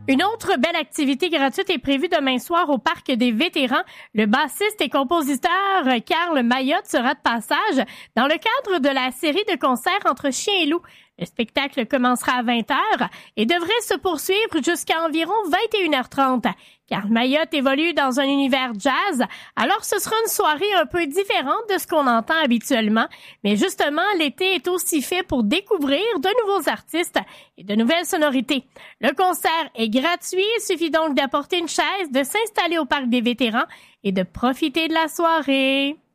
Une autre belle activité gratuite est prévue demain soir au Parc des vétérans. Le bassiste et compositeur Carl Mayotte sera de passage dans le cadre de la série de concerts entre chiens et loups. Le spectacle commencera à 20h et devrait se poursuivre jusqu'à environ 21h30. Carl Mayotte évolue dans un univers jazz, alors ce sera une soirée un peu différente de ce qu'on entend habituellement. Mais justement, l'été est aussi fait pour découvrir de nouveaux artistes et de nouvelles sonorités. Le concert est gratuit, il suffit donc d'apporter une chaise, de s'installer au Parc des vétérans et de profiter de la soirée.